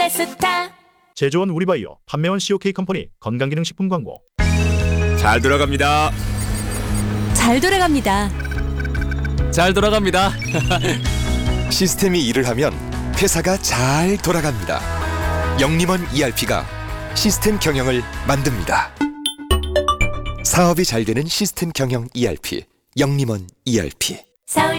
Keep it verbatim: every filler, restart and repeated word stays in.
페스타. 제조원 우리바이오, 판매원 씨오케이 컴퍼니 건강기능식품 광고. 잘 돌아갑니다. 잘 돌아갑니다. 잘 돌아갑니다. 시스템이 일을 하면 회사가 잘 돌아갑니다. 영림원 이알피가 시스템 경영을 만듭니다. 사업이 잘 되는 시스템 경영 이알피, 영림원 이알피. 서울